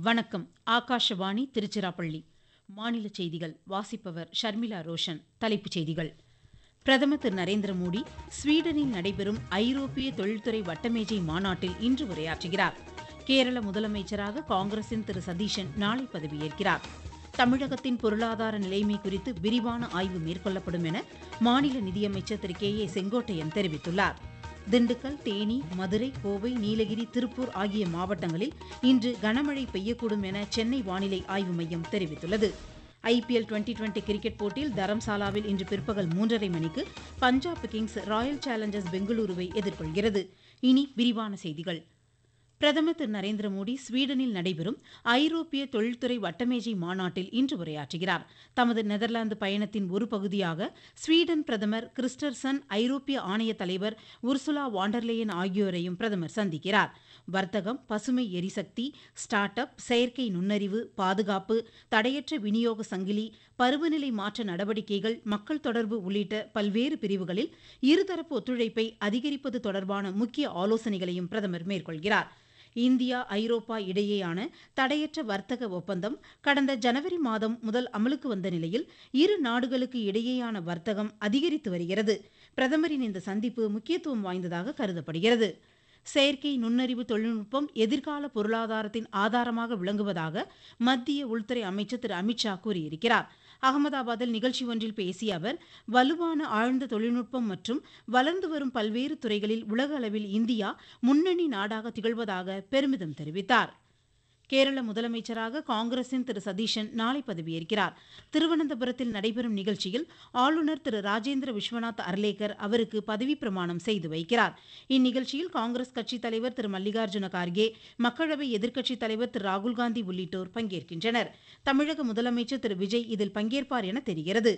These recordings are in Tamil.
வணக்கம். ஆகாஷவாணி திருச்சிராப்பள்ளி. மாநில செய்திகள் வாசிப்பவர் ஷர்மிளா ரோஷன். தலைப்புச் செய்திகள். பிரதமர் திரு நரேந்திர மோடி ஸ்வீடனில் நடைபெறும் ஐரோப்பிய தொழில்துறை வட்டமேஜை மாநாட்டில் இன்று உரையாற்றுகிறார். கேரள முதலமைச்சராக காங்கிரசின் திரு சதீஷன் நாளை பதவியேற்கிறார். தமிழகத்தின் பொருளாதார நிலைமை குறித்து விரிவான ஆய்வு மேற்கொள்ளப்படும் என மாநில நிதியமைச்சர் திரு கே செங்கோட்டையன் தெரிவித்துள்ளார். திண்டுக்கல், தேனி, மதுரை, கோவை, நீலகிரி, திருப்பூர் ஆகிய மாவட்டங்களில் இன்று கனமழை பெய்யக்கூடும் என சென்னை வானிலை ஆய்வு மையம் தெரிவித்துள்ளது. IPL டுவெண்டி கிரிக்கெட் போட்டியில் தரம்சாலாவில் இன்று பிற்பகல் 3:30 மணிக்கு பஞ்சாப் கிங்ஸ் ராயல் சேலஞ்சர்ஸ் பெங்களூருவை எதிர்கொள்கிறது. இனி விரிவான செய்திகள். பிரதமர் திரு நரேந்திர மோடி ஸ்வீடனில் நடைபெறும் ஐரோப்பிய தொழில்துறை வட்டமேஜை மாநாட்டில் இன்று உரையாற்றுகிறார். தமது நெதர்லாந்து பயணத்தின் ஒரு பகுதியாக ஸ்வீடன் பிரதமர் கிறிஸ்டர்சன், ஐரோப்பிய ஆணைய தலைவர் உர்சுலா வாண்டர்லேயன் ஆகியோரையும் பிரதமர் சந்திக்கிறார். வர்த்தகம், பசுமை எரிசக்தி, ஸ்டார்ட் அப், செயற்கை நுண்ணறிவு, பாதுகாப்பு, தடையற்ற விநியோக சங்கிலி, பருவநிலை மாற்ற நடவடிக்கைகள், மக்கள் தொடர்பு உள்ளிட்ட பல்வேறு பிரிவுகளில் இருதரப்பு ஒத்துழைப்பை அதிகரிப்பது தொடர்பான முக்கிய ஆலோசனைகளையும் பிரதமர் மேற்கொள்கிறார். இந்தியா, ஐரோப்பா இடையேயான தடையற்ற வர்த்தக ஒப்பந்தம் கடந்த ஜனவரி மாதம் முதல் அமலுக்கு வந்த நிலையில் இரு நாடுகளுக்கு இடையேயான வர்த்தகம் அதிகரித்து வருகிறது. பிரதமரின் இந்த சந்திப்பு முக்கியத்துவம் வாய்ந்ததாக கருதப்படுகிறது. செயற்கை நுண்ணறிவு தொழில்நுட்பம் எதிர்கால பொருளாதாரத்தின் ஆதாரமாக விளங்குவதாக மத்திய உள்துறை அமைச்சர் திரு அமித்ஷா கூறியிருக்கிறார். அகமதாபாத்தில் நிகழ்ச்சி ஒன்றில் பேசிய அவர், வலுவான ஆழ்ந்த தொழில்நுட்பம் மற்றும் வளர்ந்து வரும் பல்வேறு துறைகளில் உலக அளவில் இந்தியா முன்னணி நாடாக திகழ்வதாக பெருமிதம் தெரிவித்தார். கேரள முதலமைச்சராக காங்கிரசின் திரு சதீஷன் நாளை பதவியேற்கிறார். திருவனந்தபுரத்தில் நடைபெறும் நிகழ்ச்சியில் ஆளுநர் திரு ராஜேந்திர விஸ்வநாத் அர்லேக்கர் அவருக்கு பதவி பிரமாணம் செய்து வைக்கிறார். இந்நிகழ்ச்சியில் காங்கிரஸ் கட்சித் தலைவர் திரு மல்லிகார்ஜுன கார்கே, மக்களவை எதிர்க்கட்சித் தலைவர் திரு ராகுல்காந்தி உள்ளிட்டோர் பங்கேற்கின்றனர். தமிழக முதலமைச்சர் திரு விஜய் இதில் பங்கேற்பார் என தெரிகிறது.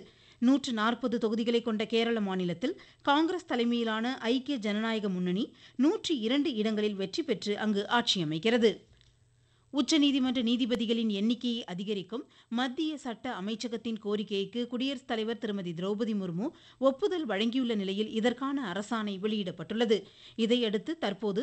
140 தொகுதிகளை கொண்ட கேரள மாநிலத்தில் காங்கிரஸ் தலைமையிலான ஐக்கிய ஜனநாயக முன்னணி 102 இடங்களில் வெற்றி பெற்று அங்கு ஆட்சி அமைக்கிறது. உச்சநீதிமன்ற நீதிபதிகளின் எண்ணிக்கையை அதிகரிக்கும் மத்திய சட்ட அமைச்சகத்தின் கோரிக்கைக்கு குடியரசுத் தலைவர் திருமதி திரௌபதி முர்மு ஒப்புதல் வழங்கியுள்ள நிலையில் இதற்கான அரசாணை வெளியிடப்பட்டுள்ளது. இதையடுத்து தற்போது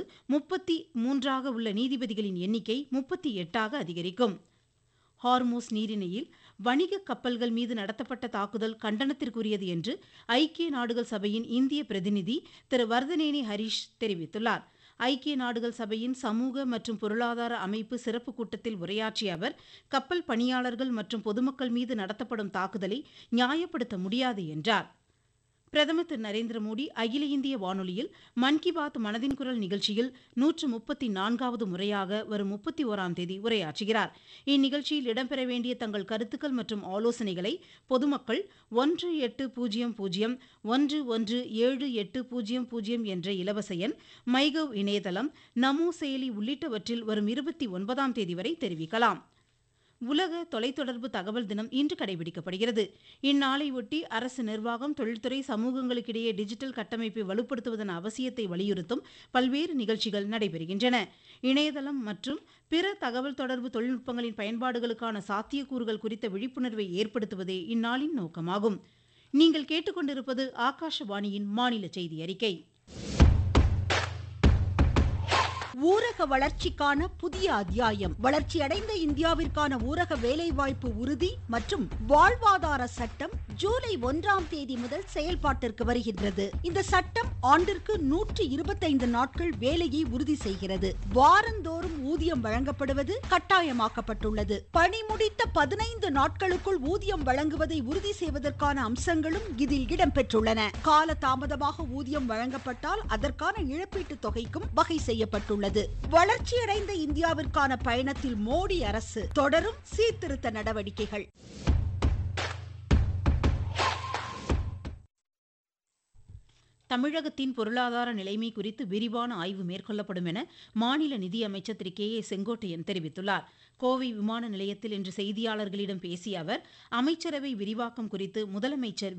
33 உள்ள நீதிபதிகளின் எண்ணிக்கை 38 அதிகரிக்கும். ஹார்மோஸ் நீரிணையில் வணிக கப்பல்கள் மீது நடத்தப்பட்ட தாக்குதல் கண்டனத்திற்குரியது என்று ஐக்கிய நாடுகள் சபையின் இந்திய பிரதிநிதி திரு வர்தனேனி ஹரீஷ் தெரிவித்துள்ளார். ஐக்கிய நாடுகள் சபையின் சமூக மற்றும் பொருளாதார அமைப்பு சிறப்பு கூட்டத்தில் உரையாற்றிய அவர், கப்பல் பணியாளர்கள் மற்றும் பொதுமக்கள் மீது நடத்தப்படும் தாக்குதலை நியாயப்படுத்த முடியாது என்றார். பிரதமர் திரு நரேந்திர மோடி அகில இந்திய வானொலியில் மன் கி பாத் மனதின் குரல் நிகழ்ச்சியில் 134வது முறையாக வரும் 31ஆம் தேதி உரையாற்றுகிறார். இந்நிகழ்ச்சியில் இடம்பெற வேண்டிய தங்கள் கருத்துக்கள் மற்றும் ஆலோசனைகளை பொதுமக்கள் 1800117800 என்ற இலவச எண், மைகவ் இணையதளம், நமோ செயலி உள்ளிட்டவற்றில் வரும் 29ஆம் தேதி வரை தெரிவிக்கலாம். உலக தொலைத்தொடர்பு தகவல் தினம் இன்று கடைபிடிக்கப்படுகிறது. இந்நாளையொட்டி அரசு நிர்வாகம், தொழில்துறை, சமூகங்களுக்கிடையே டிஜிட்டல் கட்டமைப்பை வலுப்படுத்துவதன் அவசியத்தை வலியுறுத்தும் பல்வேறு நிகழ்ச்சிகள் நடைபெறுகின்றன. இணையதளம் மற்றும் பிற தகவல் தொடர்பு தொழில்நுட்பங்களின் பயன்பாடுகளுக்கான சாத்தியக்கூறுகள் குறித்த விழிப்புணர்வை ஏற்படுத்துவதே இந்நாளின் நோக்கமாகும். நீங்கள் கேட்டுக்கொண்டிருப்பது ஆகாஷவாணியின் மாநில செய்தி அறிக்கை. ஊரக வளர்ச்சிக்கான புதிய அத்தியாயம். வளர்ச்சியடைந்த இந்தியாவிற்கான ஊரக வேலைவாய்ப்பு உறுதி மற்றும் வாழ்வாதார சட்டம் ஜூலை 1ஆம் தேதி முதல் செயல்பாட்டிற்கு வருகின்றது. இந்த சட்டம் ஆண்டிற்கு 125 நாட்கள் வேலையை உறுதி செய்கிறது. வாரந்தோறும் ஊதியம் வழங்கப்படுவது கட்டாயமாக்கப்பட்டுள்ளது. பணி முடித்த 15 நாட்களுக்குள் ஊதியம் வழங்குவதை உறுதி செய்வதற்கான அம்சங்களும் இதில் இடம்பெற்றுள்ளன. கால தாமதமாக ஊதியம் வழங்கப்பட்டால் அதற்கான இழப்பீட்டுத் தொகைக்கும் வகை செய்யப்பட்டுள்ளது. வளர்ச்சியடைந்த இந்தியாவிற்கான பயணத்தில் மோடி அரசு தொடரும் சீர்திருத்த நடவடிக்கைகள். தமிழகத்தின் பொருளாதார நிலைமை குறித்து விரிவான ஆய்வு மேற்கொள்ளப்படும் என மாநில நிதியமைச்சர் திரு கே செங்கோட்டையன் தெரிவித்துள்ளார். கோவை விமான நிலையத்தில் இன்று செய்தியாளர்களிடம் பேசிய அவர், அமைச்சரவை விரிவாக்கம் குறித்து முதலமைச்சர்